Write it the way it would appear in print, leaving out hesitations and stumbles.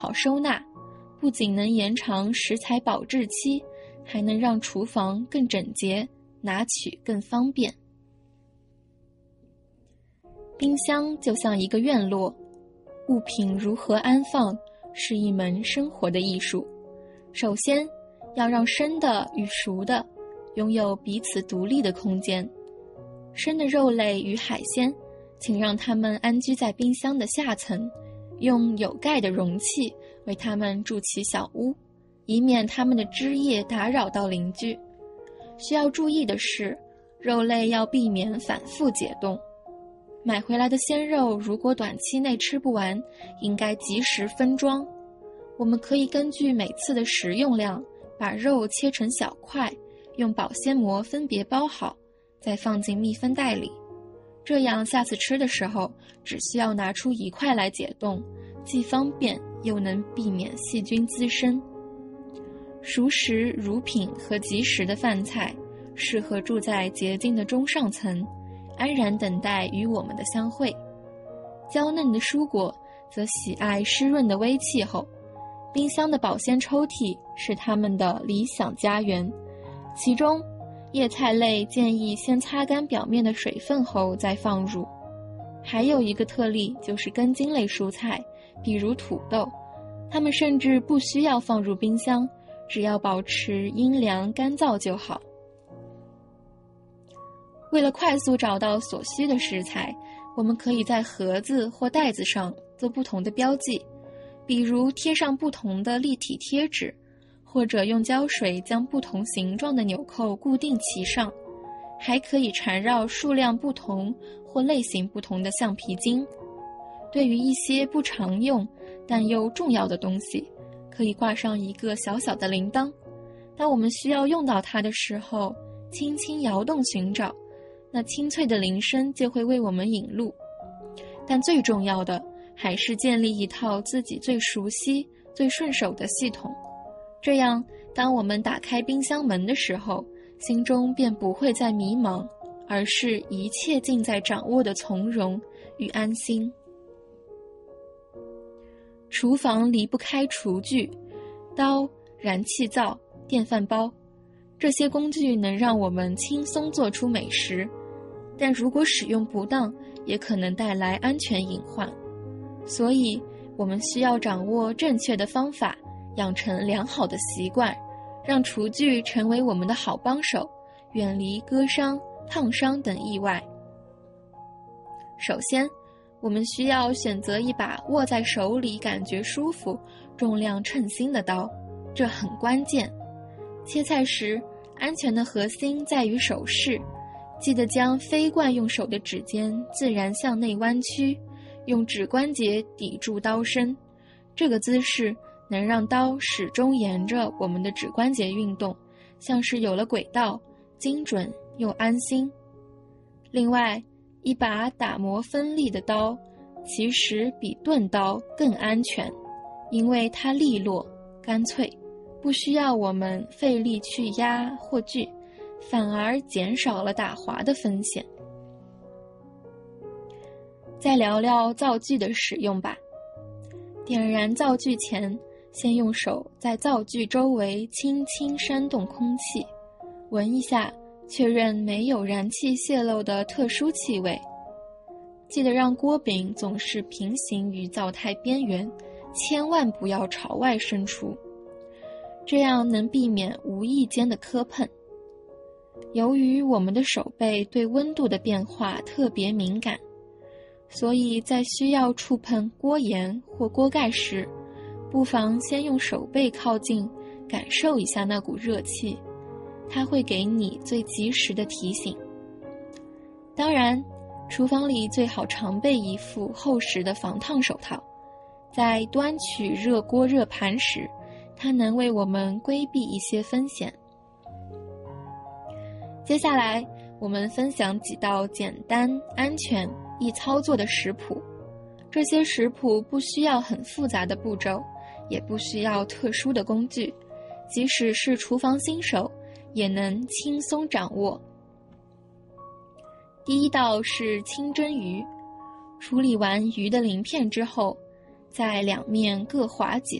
好收纳，不仅能延长食材保质期，还能让厨房更整洁，拿取更方便。冰箱就像一个院落，物品如何安放是一门生活的艺术。首先，要让生的与熟的拥有彼此独立的空间。生的肉类与海鲜，请让它们安居在冰箱的下层，用有盖的容器为它们筑起小屋，以免它们的汁液打扰到邻居。需要注意的是，肉类要避免反复解冻。买回来的鲜肉如果短期内吃不完，应该及时分装。我们可以根据每次的食用量，把肉切成小块，用保鲜膜分别包好，再放进密封袋里。这样下次吃的时候，只需要拿出一块来解冻，既方便又能避免细菌滋生。熟食、乳品和即食的饭菜，适合住在洁净的中上层，安然等待与我们的相会。娇嫩的蔬果则喜爱湿润的微气候，冰箱的保鲜抽屉是它们的理想家园。其中，叶菜类建议先擦干表面的水分后再放入。还有一个特例就是根茎类蔬菜，比如土豆，它们甚至不需要放入冰箱，只要保持阴凉干燥就好。为了快速找到所需的食材，我们可以在盒子或袋子上做不同的标记，比如贴上不同的立体贴纸，或者用胶水将不同形状的纽扣固定其上，还可以缠绕数量不同或类型不同的橡皮筋。对于一些不常用但又重要的东西，可以挂上一个小小的铃铛，当我们需要用到它的时候，轻轻摇动寻找，那清脆的铃声就会为我们引路。但最重要的还是建立一套自己最熟悉、最顺手的系统，这样当我们打开冰箱门的时候，心中便不会再迷茫，而是一切尽在掌握的从容与安心。厨房离不开厨具、刀、燃气灶、电饭煲，这些工具能让我们轻松做出美食，但如果使用不当，也可能带来安全隐患。所以，我们需要掌握正确的方法，养成良好的习惯，让厨具成为我们的好帮手，远离割伤、烫伤等意外。首先，我们需要选择一把握在手里感觉舒服、重量称心的刀，这很关键。切菜时，安全的核心在于手势，记得将非惯用手的指尖自然向内弯曲，用指关节抵住刀身。这个姿势能让刀始终沿着我们的指关节运动，像是有了轨道，精准又安心。另外，一把打磨锋利的刀，其实比钝刀更安全，因为它利落、干脆，不需要我们费力去压或锯，反而减少了打滑的风险。再聊聊灶具的使用吧。点燃灶具前，先用手在灶具周围轻轻扇动空气，闻一下，确认没有燃气泄漏的特殊气味。记得让锅柄总是平行于灶台边缘，千万不要朝外伸出，这样能避免无意间的磕碰。由于我们的手背对温度的变化特别敏感，所以在需要触碰锅沿或锅盖时，不妨先用手背靠近，感受一下那股热气，它会给你最及时的提醒。当然，厨房里最好常备一副厚实的防烫手套，在端取热锅热盘时，它能为我们规避一些风险。接下来，我们分享几道简单、安全、易操作的食谱。这些食谱不需要很复杂的步骤，也不需要特殊的工具，即使是厨房新手，也能轻松掌握。第一道是清蒸鱼。处理完鱼的鳞片之后， 在两面各划几